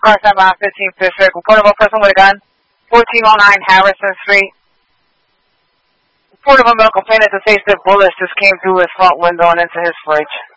car 7 on 15th District. Report of a person with a gun. 1409 Harrison Street. Report of a male complainant that says that bullets just came through his front window and into his fridge.